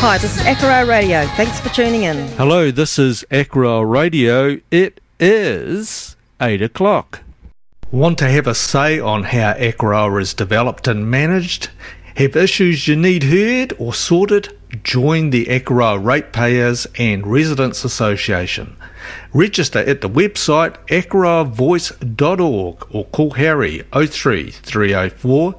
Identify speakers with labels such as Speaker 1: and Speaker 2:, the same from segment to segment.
Speaker 1: Hi, this is Akara Radio. Thanks for tuning in.
Speaker 2: Hello, this is Akara Radio. It is 8 o'clock. Want to have a say on how Akara is developed and managed? Have issues you need heard or sorted? Join the Akara Ratepayers and Residents Association. Register at the website akaravoice.org or call Harry 03 304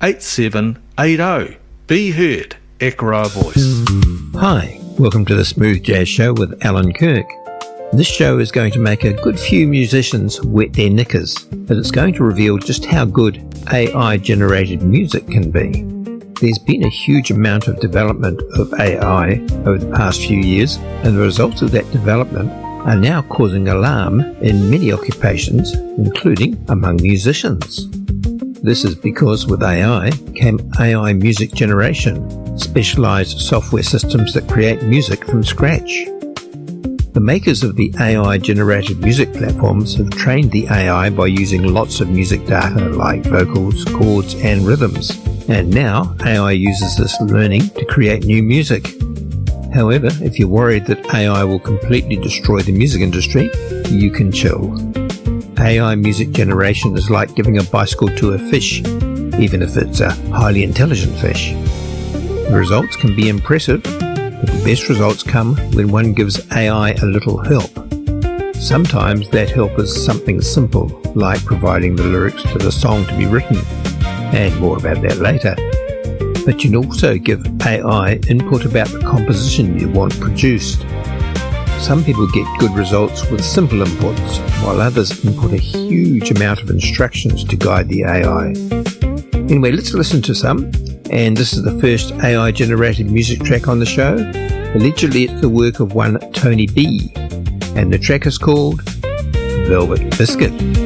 Speaker 2: 8780. Be heard, Akara Voice.
Speaker 3: Hi, welcome to the Smooth Jazz Show with Alan Kirk. This show is going to make a good few musicians wet their knickers, but it's going to reveal just how good AI-generated music can be. There's been a huge amount of development of AI over the past few years, and the results of that development are now causing alarm in many occupations, including among musicians. This is because with AI came AI music generation, specialized software systems that create music from scratch. The makers of the AI-generated music platforms have trained the AI by using lots of music data like vocals, chords, and rhythms. And now AI uses this learning to create new music. However, if you're worried that AI will completely destroy the music industry, you can chill. AI music generation is like giving a bicycle to a fish, even if it's a highly intelligent fish. The results can be impressive, but the best results come when one gives AI a little help. Sometimes that help is something simple, like providing the lyrics to the song to be written, and more about that later. But you can also give AI input about the composition you want produced. Some people get good results with simple inputs, while others input a huge amount of instructions to guide the AI. Anyway, let's listen to some. And this is the first AI-generated music track on the show. Allegedly, it's the work of one Tony B. And the track is called Velvet Biscuit.